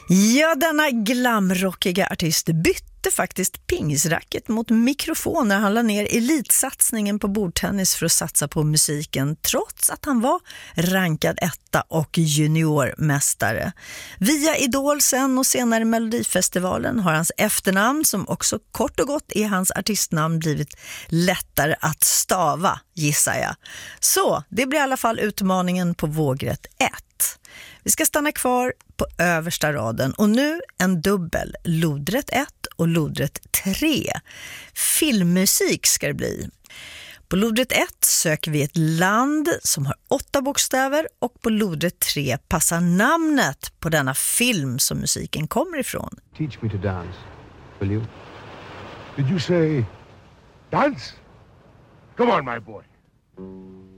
Ja, denna glamrockiga artist bytte faktiskt pingisracket mot mikrofon när han la ner elitsatsningen på bordtennis för att satsa på musiken, trots att han var rankad etta och juniormästare. Via Idol sen och senare Melodifestivalen har hans efternamn, som också kort och gott är hans artistnamn, blivit lättare att stava, gissar jag. Så det blir i alla fall utmaningen på vågrätt 1. Vi ska stanna kvar på översta raden och nu en dubbel, lodrätt 1 och lodrätt 3. Filmmusik ska det bli. På lodrätt 1 söker vi ett land som har 8 bokstäver och på lodrätt 3 passar namnet på denna film som musiken kommer ifrån. Teach me to dance, will you? Did you say dance? Come on, my boy.